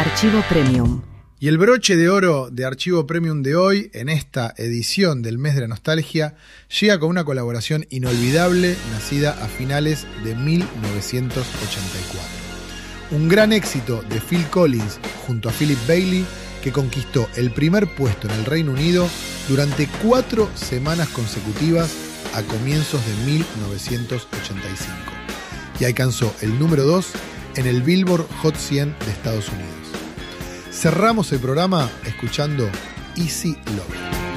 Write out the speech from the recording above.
Archivo Premium. Y el broche de oro de Archivo Premium de hoy, en esta edición del Mes de la Nostalgia, llega con una colaboración inolvidable nacida a finales de 1984. Un gran éxito de Phil Collins junto a Philip Bailey, que conquistó el primer puesto en el Reino Unido durante 4 semanas consecutivas a comienzos de 1985 y alcanzó el número 2 en el Billboard Hot 100 de Estados Unidos. Cerramos el programa escuchando Easy Love.